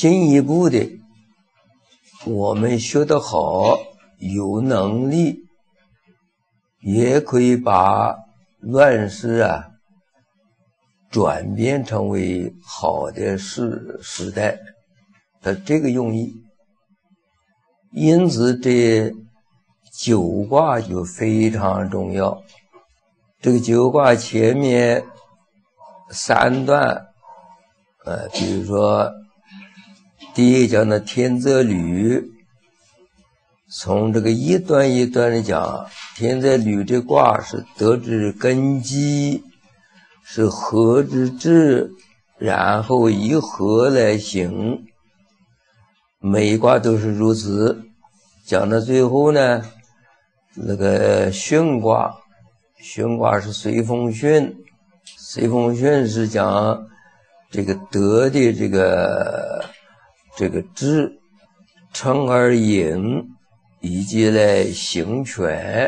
进一步的，我们学得好，有能力，也可以把乱世啊转变成为好的时代的这个用意。因此这九卦就非常重要。这个九卦前面三段，比如说第一讲的天泽履，从这个一段一段的讲，天泽履这卦是德之根基，是和之治，然后以和来行，每一卦都是如此。讲到最后呢，那个巽卦，巽卦是随风巽，随风巽是讲这个德的这个治，称而隐，以及来行权。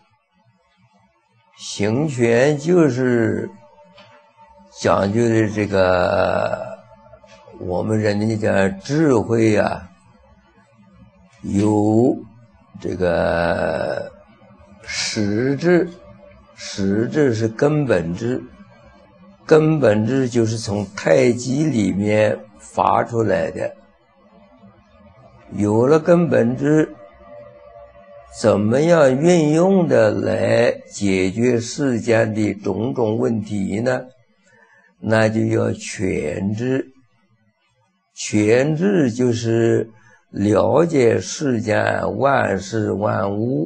行权就是讲究的这个我们人的讲智慧啊，有这个实质，实质是根本质，根本质就是从太极里面发出来的。有了根本质，怎么样运用的来解决世间的种种问题呢？那就要全知。全知就是了解世间万事万物，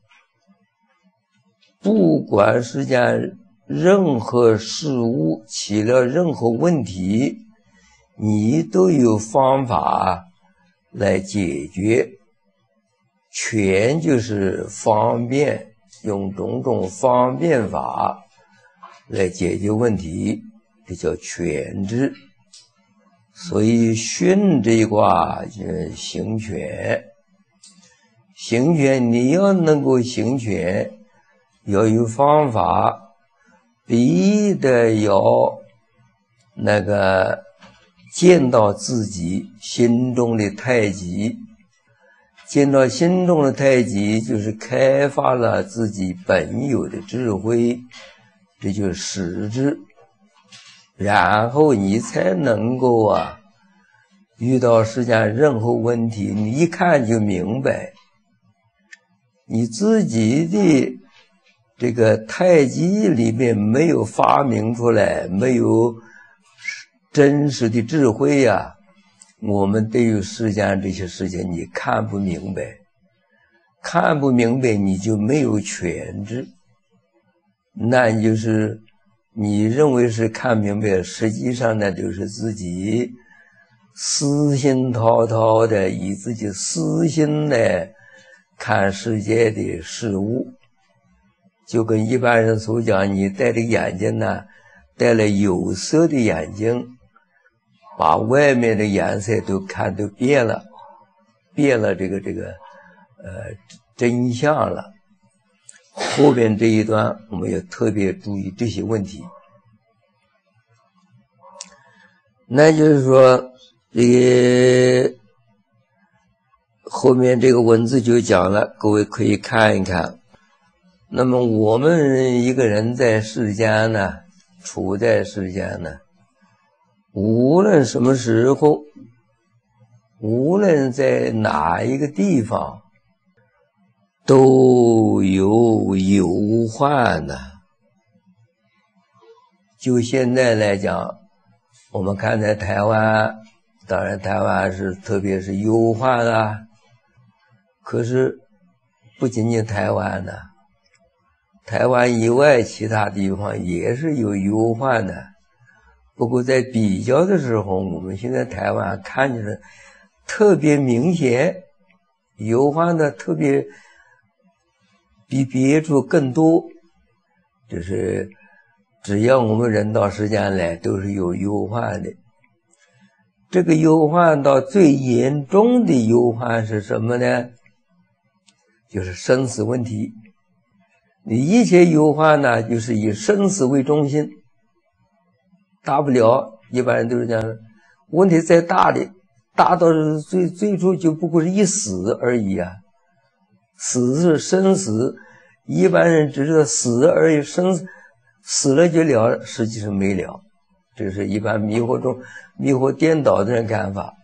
不管世间任何事物起了任何问题，你都有方法来解决。全就是方便，用种种方便法来解决问题，这叫全知。所以巽这一卦就是行权。行权你要能够行权，要有方法，必得要那个见到自己心中的太极。见到心中的太极，就是开发了自己本有的智慧，这就是实质。然后你才能够啊，遇到世间任何问题，你一看就明白。你自己的这个太极里面没有发明出来，没有真实的智慧啊，我们对于世间这些事情你看不明白，看不明白你就没有全知，那就是你认为是看明白，实际上呢就是自己私心滔滔的以自己私心来看世界的事物。就跟一般人所讲，你戴着眼镜呢，戴了有色的眼镜，把外面的颜色都看都变了这个真相了。后边这一段我们要特别注意这些问题。那就是说这个后面这个文字就讲了，各位可以看一看。那么我们一个人在世间呢，处在世间呢，无论什么时候，无论在哪一个地方，都有忧患呢。就现在来讲，我们看在台湾，当然台湾是特别是忧患啊，可是不仅仅台湾呢，台湾以外其他地方也是有忧患的。不过在比较的时候，我们现在台湾看起来特别明显，忧患的特别比别处更多，就是只要我们人到世间来都是有忧患的。这个忧患到最严重的忧患是什么呢？就是生死问题。你一切忧患呢，就是以生死为中心，大不了一般人都是这样，问题再大的大到最初就不过是一死而已啊。死是生死，一般人只知道死而已，死了就了，实际上没了。这是一般迷惑颠倒的人看法。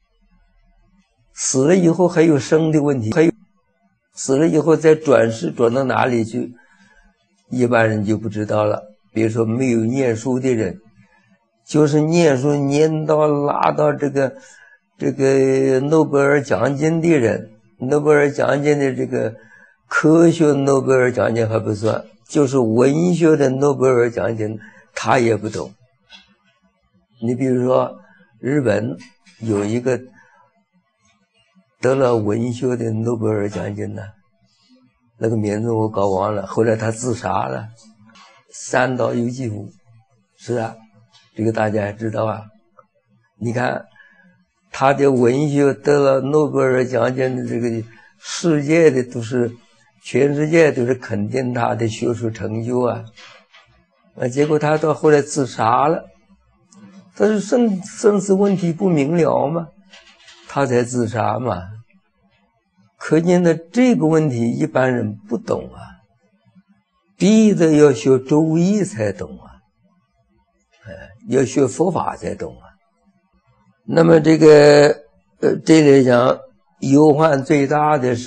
死了以后还有生的问题，还有死了以后再转世转到哪里去，一般人就不知道了。比如说没有念书的人，就是念书念到拿到这个诺贝尔奖金的人，诺贝尔奖金的这个科学诺贝尔奖金还不算，就是文学的诺贝尔奖金他也不懂。你比如说日本有一个得了文学的诺贝尔奖金呢，那个名字我搞忘了，后来他自杀了，三岛由纪夫。是啊，这个大家还知道啊。你看他的文学得了诺贝尔奖金的这个世界的全世界都是肯定他的学术成就啊，结果他到后来自杀了。但是生死问题不明了嘛，他才自杀嘛。可见的这个问题一般人不懂啊，逼得要学周易才懂啊，要学佛法才懂啊。那么这里讲忧患最大的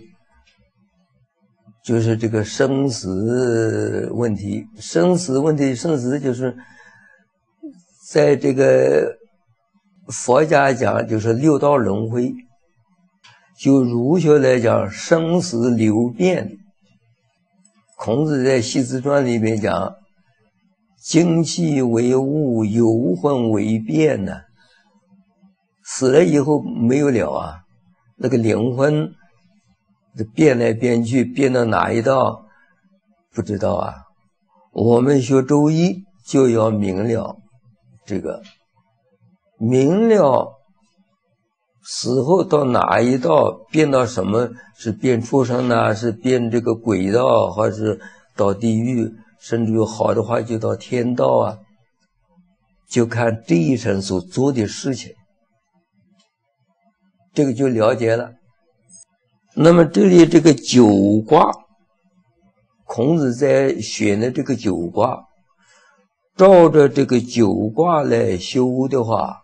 就是这个生死问题。生死就是在这个佛家讲就是六道轮回，就儒学来讲生死流变。孔子在系辞传里面讲精气为物，游魂为变呢。死了以后没有了啊，那个灵魂变来变去，变到哪一道不知道啊。我们学周易就要明了这个，明了死后到哪一道，变到什么，是变畜生呢，是变这个鬼道，还是到地狱，甚至有好的话就到天道啊，就看这一生所做的事情，这个就了解了。那么这里这个九卦，孔子在选的这个九卦，照着这个九卦来修的话，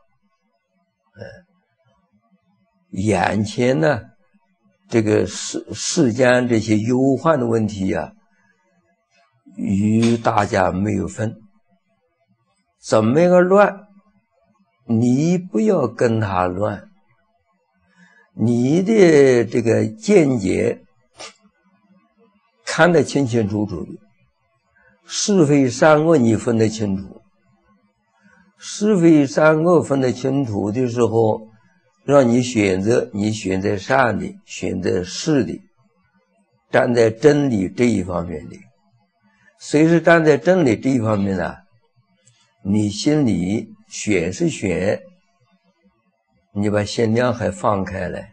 眼前呢这个世间这些忧患的问题啊，与大家没有分。怎么样乱，你不要跟他乱，你的这个见解看得清清楚楚的，是非善恶你分得清楚。是非善恶分得清楚的时候，让你选择，你选择善的，选择是的，站在真理这一方面的。随时站在真理这一方面呢，你心里选是选，你把心量还放开来，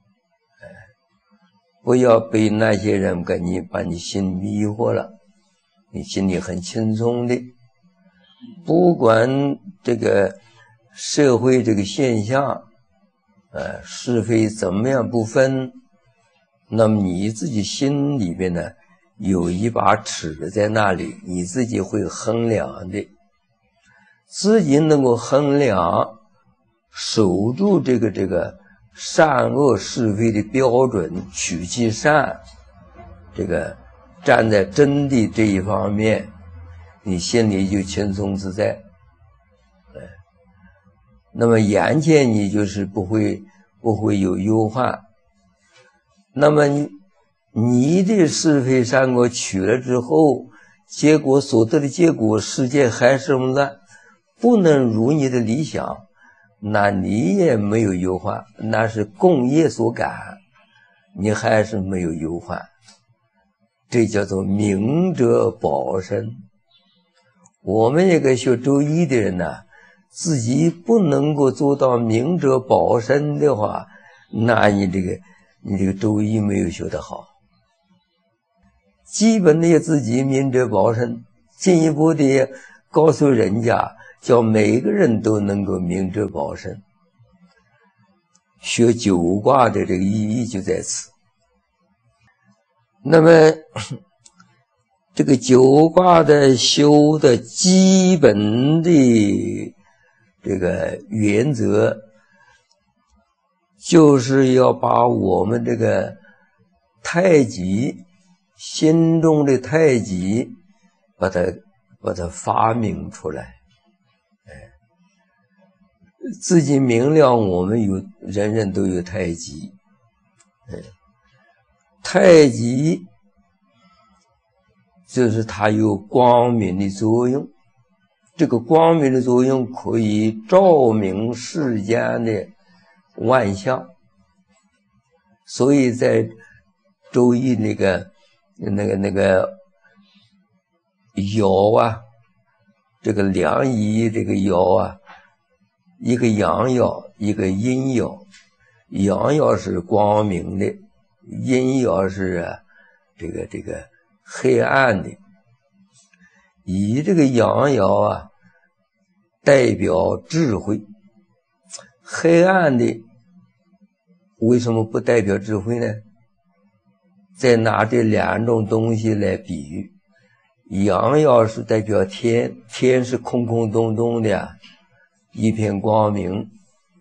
不要被那些人把你心迷惑了。你心里很轻松的，不管这个社会这个现象是非怎么样不分，那么你自己心里面呢有一把尺在那里，你自己会衡量的，自己能够衡量，守住这个善恶是非的标准，取其善，这个站在真理这一方面，你心里就轻松自在。那么眼前你就是不会有忧患。那么你的是非善恶取了之后，结果所得的结果，世界还是乱，不能如你的理想，那你也没有忧患，那是共业所感，你还是没有忧患。这叫做明哲保身。我们这个学周易的人呢，自己不能够做到明哲保身的话，那你这个周易没有学得好。基本的也自己明哲保身，进一步的告诉人家，叫每个人都能够明哲保身。 学九卦的这个意义就在此。那么这个九卦的修的基本的这个原则，就是要把我们这个太极心中的太极把它发明出来，自己明了我们人人都有太极，太极就是它有光明的作用，这个光明的作用可以照明世间的万象，所以在周易那个爻啊，这个良医这个爻啊，一个阳爻，一个阴爻，阳爻是光明的，阴爻是这个黑暗的。以这个阳爻啊代表智慧，黑暗的为什么不代表智慧呢？再拿这两种东西来比喻，阳爻是代表天，天是空空洞洞的一片光明，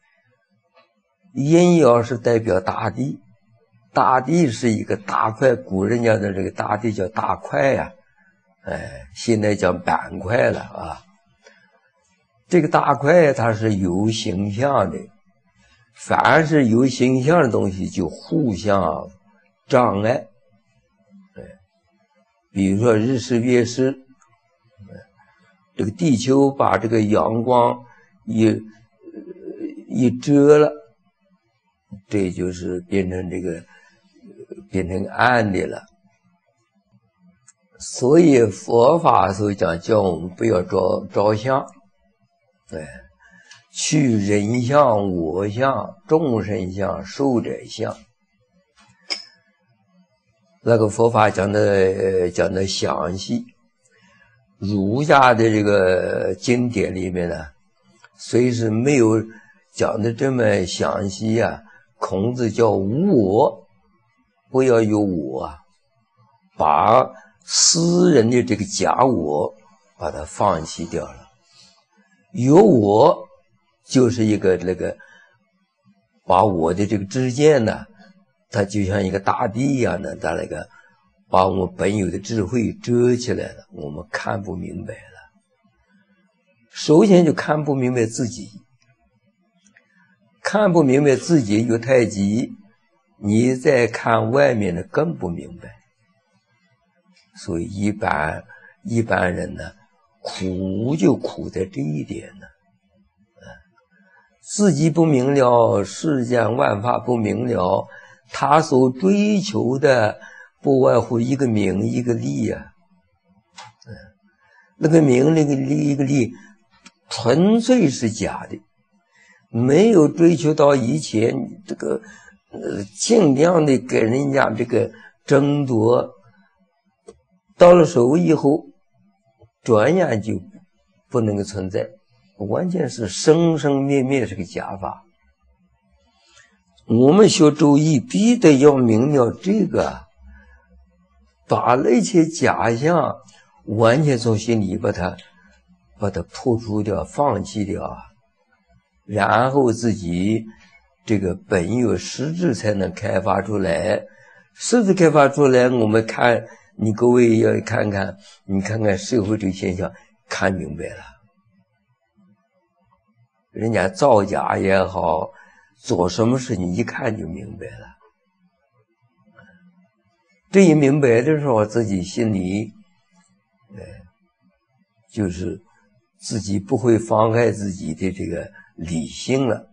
阴爻是代表大地，大地是一个大块，古人家的这个大地叫大块呀，现在叫板块了啊。这个大块它是有形象的，凡是有形象的东西就互相障碍，比如说日食月食，这个地球把这个阳光一遮了，这就是变成暗的了。所以佛法所讲叫我们不要着相，去人相、我相、众生相、寿者相。那个佛法讲的详细，儒家的这个经典里面呢，虽是没有讲的这么详细啊。孔子叫无我，不要有我，把私人的这个假我把它放弃掉了。有我就是一个把我的这个知见呢，它就像一个大地一样的，它把我们本有的智慧遮起来了，我们看不明白了。首先就看不明白自己，看不明白自己有太极，你再看外面的更不明白。所以一般人呢，苦就苦在这一点呢，自己不明了，世间万法不明了，他所追求的不外乎一个名一个利啊，那个名那个利一个利纯粹是假的，没有追求到以前这个尽量的给人家这个争夺，到了手以后转眼就不能够存在，完全是生生灭灭，是个假法。我们学周易必得要明了这个，把那些假象完全从心里把它破除掉，放弃掉，然后自己这个本有实质才能开发出来。实质开发出来，我们看，你各位要看看，你看看社会这个现象，看明白了。人家造假也好，做什么事情一看就明白了。这一明白的时候，自己心里就是自己不会妨害自己的这个理性了。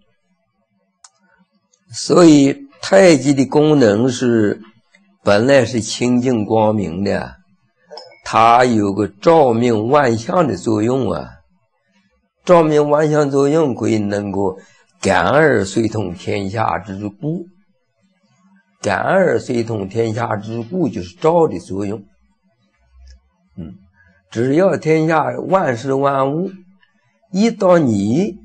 所以太极的功能是本来是清净光明的，它有个照明万象的作用啊。照明万象作用可以能够感而遂通天下之故，感而遂通天下之故就是照的作用。只要天下万事万物一到你